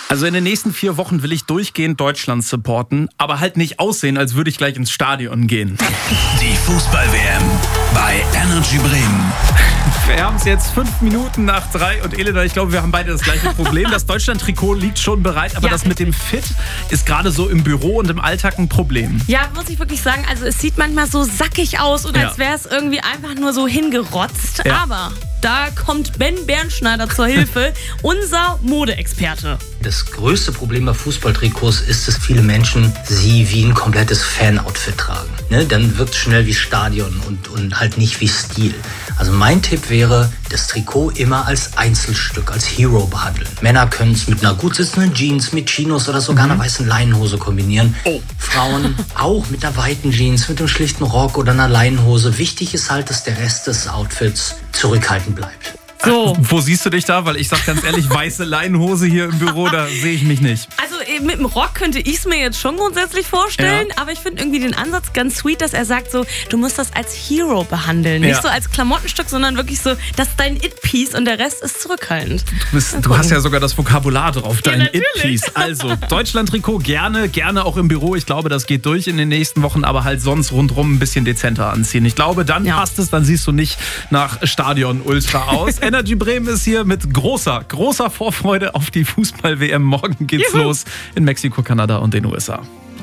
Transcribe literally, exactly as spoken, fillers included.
Also in den nächsten vier Wochen will ich durchgehend Deutschland supporten, aber halt nicht aussehen, als würde ich gleich ins Stadion gehen. Die Fußball-W M bei Energy Bremen. Wir haben es jetzt fünf Minuten nach drei und Elena, ich glaube, wir haben beide das gleiche Problem. Das Deutschland-Trikot liegt schon bereit, aber Ja, das mit dem Fit ist gerade so im Büro und im Alltag ein Problem. Ja, muss ich wirklich sagen, also es sieht manchmal so sackig aus und Ja. als wäre es irgendwie einfach nur so hingerotzt. Ja. Aber da kommt Ben Bernschneider zur Hilfe, unser Modeexperte. Das größte Problem bei Fußballtrikots ist, dass viele Menschen sie wie ein komplettes Fan-Outfit tragen. Ne? Dann wirkt es schnell wie Stadion und, und halt nicht wie Stil. Also mein Tipp wäre, das Trikot immer als Einzelstück, als Hero behandeln. Männer können es mit einer gut sitzenden Jeans, mit Chinos oder sogar einer weißen Leinenhose kombinieren. Oh. Frauen auch mit einer weiten Jeans, mit einem schlichten Rock oder einer Leinenhose. Wichtig ist halt, dass der Rest des Outfits zurückhaltend bleibt. So. Wo siehst du dich da? Weil ich sag ganz ehrlich, weiße Leinenhose hier im Büro, da sehe ich mich nicht. Also mit dem Rock könnte ich es mir jetzt schon grundsätzlich vorstellen, Ja. aber ich finde irgendwie den Ansatz ganz sweet, dass er sagt so, du musst das als Hero behandeln. Nicht Ja. so als Klamottenstück, sondern wirklich so, das ist dein It-Piece und der Rest ist zurückhaltend. Du, bist, du hast ja sogar das Vokabular drauf, dein natürlich. It-Piece. Also, Deutschland-Trikot gerne, gerne auch im Büro. Ich glaube, das geht durch in den nächsten Wochen, aber halt sonst rundrum ein bisschen dezenter anziehen. Ich glaube, dann Ja. passt es, dann siehst du nicht nach Stadion-Ultra aus. Energy Bremen ist hier mit großer, großer Vorfreude auf die Fußball-W M. Morgen geht's Juhu. los in Mexiko, Kanada und den U S A.